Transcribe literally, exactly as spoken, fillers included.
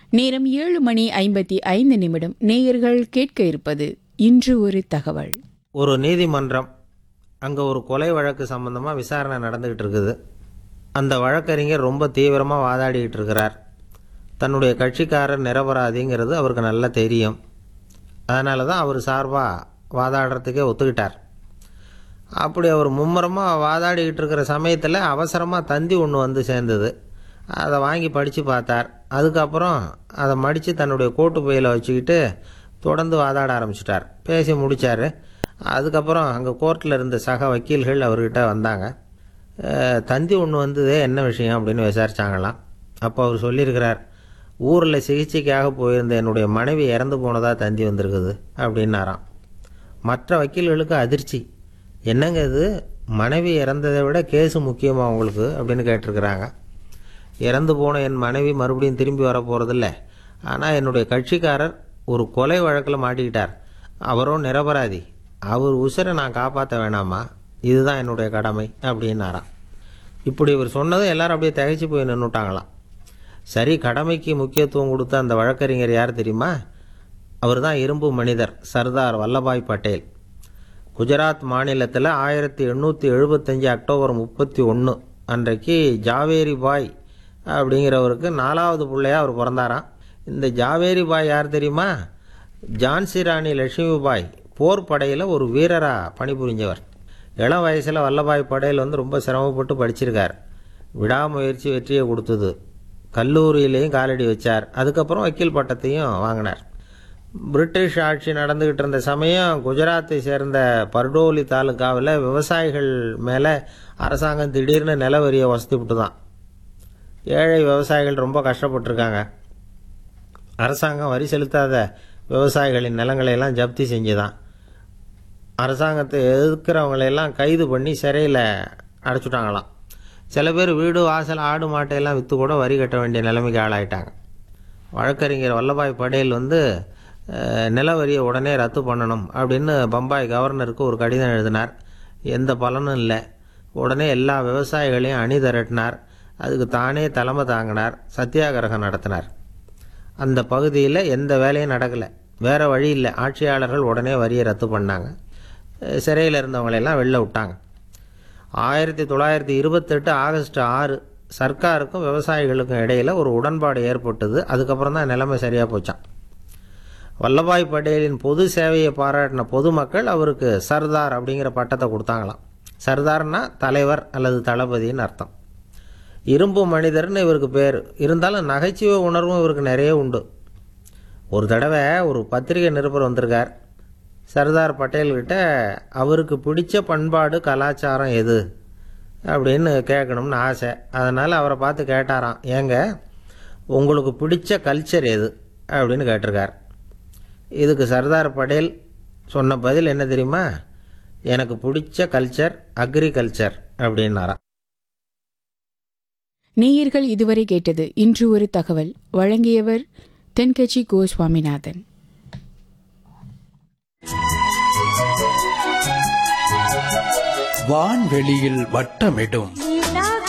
நேரம் ஏழு மணி ஐம்பத்தி ஐந்து நிமிடம். நேயர்கள் கேட்க இருப்பது இன்று ஒரு தகவல். ஒரு நீதிமன்றம், அங்கே ஒரு கொலை வழக்கு சம்பந்தமாக விசாரணை நடந்துக்கிட்டு இருக்குது. அந்த வழக்கறிஞர் ரொம்ப தீவிரமாக வாதாடிக்கிட்டு இருக்கிறார். தன்னுடைய கட்சிக்காரர் நிரபராதிங்கிறது அவருக்கு நல்லா தெரியும். அதனால தான் அவர் சார்பாக வாதாடுறதுக்கே ஒத்துக்கிட்டார். அப்படி அவர் மும்முரமாக வாதாடிக்கிட்டு இருக்கிற சமயத்தில் அவசரமாக தந்தி ஒன்று வந்து சேர்ந்தது. அதை வாங்கி படித்து பார்த்தார். அதுக்கப்புறம் அதை மடித்து தன்னுடைய கோட்டு பையில் வச்சுக்கிட்டு தொடர்ந்து வாதாட ஆரம்பிச்சிட்டார். பேசி முடித்தார். அதுக்கப்புறம் அங்கே கோர்ட்டில் இருந்த சக வக்கீல்கள் அவர்கிட்ட வந்தாங்க. தந்தி ஒன்று வந்ததே, என்ன விஷயம் அப்படின்னு விசாரித்தாங்களாம். அப்போ அவர் சொல்லியிருக்கிறார், ஊரில் சிகிச்சைக்காக போயிருந்த என்னுடைய மனைவி இறந்து போனதாக தந்தி வந்திருக்குது அப்படின்னாராம். மற்ற வக்கீல்களுக்கு அதிர்ச்சி. என்னங்க இது, மனைவி இறந்ததை விட கேஸு முக்கியமாக உங்களுக்கு அப்படின்னு கேட்டிருக்கிறாங்க. இறந்து போன என் மனைவி மறுபடியும் திரும்பி வர போகிறதில்ல. ஆனால் என்னுடைய கட்சிக்காரர் ஒரு கொலை வழக்கில் மாட்டிக்கிட்டார். அவரும் நிரபராதி. அவர் உசிரை நான் காப்பாற்ற வேணாமா? இதுதான் என்னுடைய கடமை அப்படின்னாராம். இப்படி இவர் சொன்னதும் எல்லாரும் அப்படியே திகைச்சு போய் நின்றுட்டாங்களாம். சரி, கடமைக்கு முக்கியத்துவம் கொடுத்த அந்த வழக்கறிஞர் யார் தெரியுமா? அவர் தான் இரும்பு மனிதர் சர்தார் வல்லபாய் பட்டேல். குஜராத் மாநிலத்தில் ஆயிரத்தி எண்ணூற்றி எழுபத்தஞ்சு அக்டோபர் முப்பத்தி ஒன்று அன்றைக்கு ஜாவேரி பாய் அப்படிங்கிறவருக்கு நாலாவது பிள்ளையாக அவர் பிறந்தாராம். இந்த ஜாவேரி பாய் யார் தெரியுமா? ஜான்சி ராணி லட்சுமி பாய் போர் படையில் ஒரு வீரராக பணிபுரிஞ்சவர். இளம் வயசில் வல்லபாய் பட்டேல் வந்து ரொம்ப சிரமப்பட்டு படிச்சிருக்கார். விடாமுயற்சி வெற்றியை கொடுத்தது. கல்லூரியிலையும் காலடி வச்சார். அதுக்கப்புறம் வக்கீல் பட்டத்தையும் வாங்கினார். பிரிட்டிஷ் ஆட்சி நடந்துக்கிட்டு இருந்த சமயம் குஜராத்தை சேர்ந்த பர்டோலி தாலுக்காவில் விவசாயிகள் மேலே அரசாங்கம் திடீர்னு நில வரியை வசதி விட்டு தான். ஏழை விவசாயிகள் ரொம்ப கஷ்டப்பட்டுருக்காங்க. அரசாங்கம் வரி செலுத்தாத விவசாயிகளின் நிலங்களையெல்லாம் ஜப்தி செஞ்சுதான். அரசாங்கத்தை எதிர்க்கிறவங்களையெல்லாம் கைது பண்ணி சிறையில் அடைச்சுட்டாங்களாம். சில பேர் வீடு வாசல் ஆடு மாட்டையெல்லாம் விற்று கூட வரி கட்ட வேண்டிய நிலைமைக்கு ஆளாயிட்டாங்க. வழக்கறிஞர் வல்லபாய் பட்டேல் வந்து நில வரியை உடனே ரத்து பண்ணணும் அப்படின்னு பம்பாய் கவர்னருக்கு ஒரு கடிதம் எழுதினார். எந்த பலனும் இல்லை. உடனே எல்லா விவசாயிகளையும் அணி திரட்டினார். அதுக்கு தானே தலைமை தாங்கினார். சத்தியாகிரகம் நடத்தினார். அந்த பகுதியில் எந்த வேலையும் நடக்கலை. வேறு வழி இல்லை. ஆட்சியாளர்கள் உடனே வரியை ரத்து பண்ணாங்க. சிறையில் இருந்தவங்களெல்லாம் வெளில விட்டாங்க. ஆயிரத்தி தொள்ளாயிரத்தி இருபத்தெட்டு ஆகஸ்ட் ஆறு சர்க்காருக்கும் விவசாயிகளுக்கும் இடையில் ஒரு உடன்பாடு ஏற்பட்டது. அதுக்கப்புறம் தான் நிலைமை சரியாக போச்சான். வல்லபாய் பட்டேலின் பொது சேவையை பாராட்டின பொதுமக்கள் அவருக்கு சர்தார் அப்படிங்கிற பட்டத்தை கொடுத்தாங்களாம். சர்தார்னா தலைவர் அல்லது தளபதின்னு அர்த்தம். இரும்பு மனிதர்னு இவருக்கு பேர். இருந்தாலும் நகைச்சுவை உணர்வும் இவருக்கு நிறைய உண்டு. ஒரு தடவை ஒரு பத்திரிகை நிருபர் வந்திருக்கார். சர்தார் பட்டேல்கிட்ட அவருக்கு பிடிச்ச பண்பாடு கலாச்சாரம் எது அப்படின்னு கேட்கணும்னு ஆசை. அதனால் அவரை பார்த்து கேட்டாராம், ஏங்க உங்களுக்கு பிடிச்ச கல்ச்சர் எது அப்படின்னு கேட்டிருக்கார். இதுக்கு சர்தார் பட்டேல் சொன்ன பதில் என்ன தெரியுமா? எனக்கு பிடிச்ச கல்ச்சர் அக்ரிகல்ச்சர் அப்படின்னாராம். நேயர்கள் இதுவரை கேட்டது இன்று ஒரு தகவல். வழங்கியவர் தென்கட்சி கோ சுவாமிநாதன். வான்வெளியில் வட்டமிடும்